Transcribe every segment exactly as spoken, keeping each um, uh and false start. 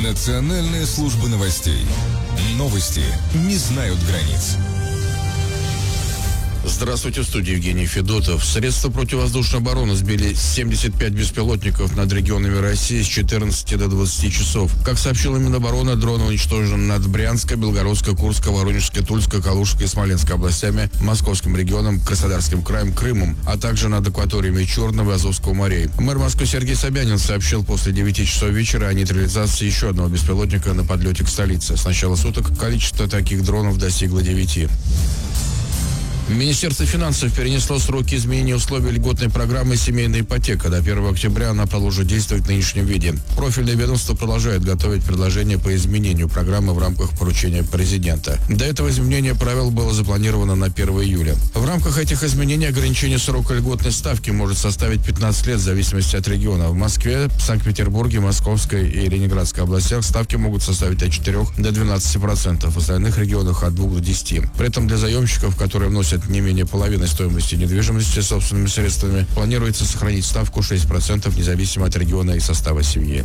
Национальная служба новостей. Новости не знают границ. Здравствуйте, в студии Евгений Федотов. Средства противовоздушной обороны сбили семьдесят пять беспилотников над регионами России с четырнадцати до двадцати часов. Как сообщила Минобороны, дроны уничтожены над Брянской, Белгородской, Курской, Воронежской, Тульской, Калужской и Смоленской областями, Московским регионом, Краснодарским краем, Крымом, а также над акваториями Черного и Азовского морей. Мэр Москвы Сергей Собянин сообщил после девяти часов вечера о нейтрализации еще одного беспилотника на подлете к столице. С начала суток количество таких дронов достигло девяти. Министерство финансов перенесло сроки изменения условий льготной программы «Семейная ипотека». До первого октября она продолжит действовать в нынешнем виде. Профильное ведомство продолжает готовить предложения по изменению программы в рамках поручения президента. До этого изменения правил было запланировано на первое июля. В рамках этих изменений ограничение срока льготной ставки может составить пятнадцать лет в зависимости от региона. В Москве, Санкт-Петербурге, Московской и Ленинградской областях ставки могут составить от четырёх до двенадцати процентов, в остальных регионах от двух до десяти. При этом для заемщиков, которые вносят не менее половины стоимости недвижимости собственными средствами, планируется сохранить ставку шесть процентов независимо от региона и состава семьи.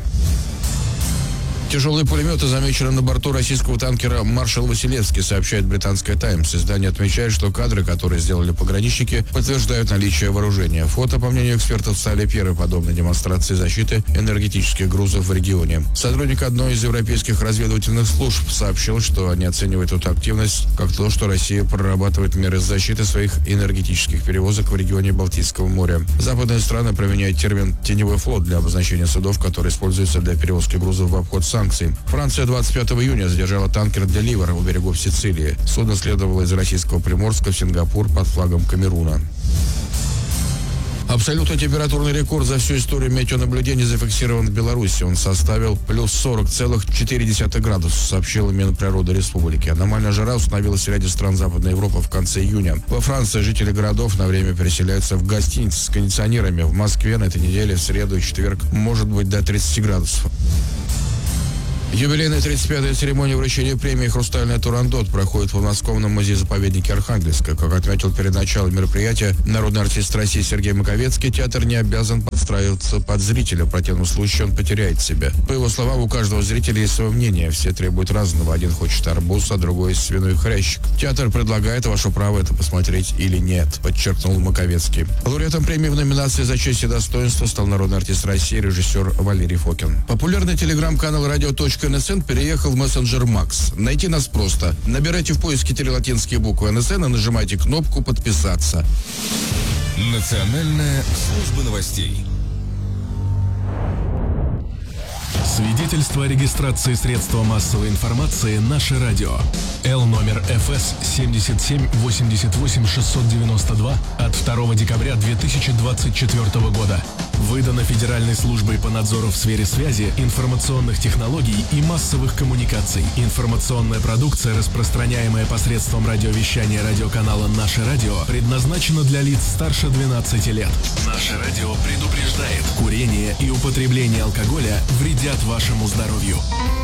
Тяжелые пулеметы замечены на борту российского танкера «Маршал Василевский», сообщает британская «Таймс». Издание отмечает, что кадры, которые сделали пограничники, подтверждают наличие вооружения. Фото, по мнению экспертов, стали первой подобной демонстрацией защиты энергетических грузов в регионе. Сотрудник одной из европейских разведывательных служб сообщил, что они оценивают эту активность как то, что Россия прорабатывает меры защиты своих энергетических перевозок в регионе Балтийского моря. Западные страны применяют термин «теневой флот» для обозначения судов, которые используются для перевозки грузов в обход санкций. Франция двадцать пятого июня задержала танкер «Деливер» у берегов Сицилии. Судно следовало из российского Приморска в Сингапур под флагом Камеруна. Абсолютный температурный рекорд за всю историю метеонаблюдений зафиксирован в Беларуси. Он составил плюс сорок целых четыре десятых градуса, сообщила Минприроды республики. Аномальная жара установилась в ряде стран Западной Европы в конце июня. Во Франции жители городов на время переселяются в гостиницы с кондиционерами. В Москве на этой неделе в среду и четверг может быть до тридцати градусов. Юбилейная тридцать пятая церемония вручения премии «Хрустальный Турандот» проходит в подмосковном музее-заповеднике Архангельска. Как отметил перед началом мероприятия народный артист России Сергей Маковецкий, театр не обязан подстраиваться под зрителя. В противном случае он потеряет себя. По его словам, у каждого зрителя есть свое мнение. Все требуют разного. Один хочет арбуз, а другой свиной хрящик. Театр предлагает, ваше право это посмотреть или нет, подчеркнул Маковецкий. Лауреатом премии в номинации «За честь и достоинство» стал народный артист России, режиссер Валерий Фокин. Популярный телеграм-канал «Радио. эн эс эн» переехал в мессенджер Макс. Найти нас просто. Набирайте в поиске три латинские буквы эн эс эн и нажимайте кнопку «Подписаться». Национальная служба новостей. Свидетельство о регистрации средства массовой информации «Наше радио». Л номер эф эс семьдесят семь восемьдесят восемь шестьсот девяносто два от второго декабря две тысячи двадцать четвёртого года. Выдано Федеральной службой по надзору в сфере связи, информационных технологий и массовых коммуникаций. Информационная продукция, распространяемая посредством радиовещания радиоканала «Наше радио», предназначена для лиц старше двенадцати лет. «Наше радио» предупреждает: курение и употребление алкоголя вредят вашему здоровью.